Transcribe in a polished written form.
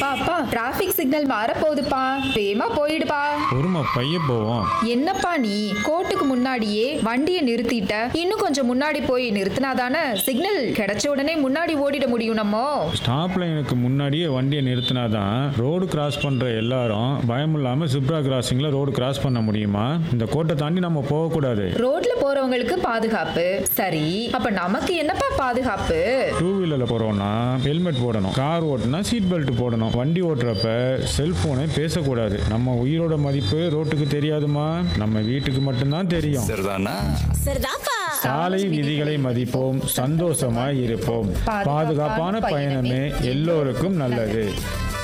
அப்பா traffic signal மாறப்போகுதுப்பா, வேகமா போயிடுப்பா. பொறுமை, பைய போவோம். என்னப்பா நீ கோர்ட்டுக்கு முன்னாடியே வண்டியை நிறுத்திட்ட, இன்னும் கொஞ்சம் முன்னாடி போய் நிறுத்தினாதானே சிக்னல் கிடைச்ச உடனே முன்னாடி ஓடிட முடியும் நம்ம. ஸ்டாப் லைனுக்கு முன்னாடியே வண்டியை நிறுத்தினாதான் ரோடு கிராஸ் பண்ற எல்லாரும் பயம் இல்லாம சிப்ரா கிராசிங்ல ரோடு கிராஸ் பண்ண முடியுமா? இந்த கோட்டை தாண்டி நம்ம போகக்கூடாது. ரோட்ல போறவங்களுக்கு பாதுகாப்பு சரி, அப்ப நமக்கு என்னப்பா பாதுகாப்பு? டூ வீலர்ல போறோம்னா ஹெல்மெட் போடணும், கார் ஓட்டுனா சீட் பெல்ட் போடணும், வண்டி ஓட்டுறப்ப செல்போனை பேசக்கூடாது. நம்ம உயிரோட மதிப்பு ரோட்டுக்கு தெரியாதுமா, நம்ம வீட்டுக்கு மட்டும்தான் தெரியும். சாலை விதிகளை மதிப்போம், சந்தோஷமாய் இருப்போம். பாதுகாப்பான பயணமே எல்லோருக்கும் நல்லது.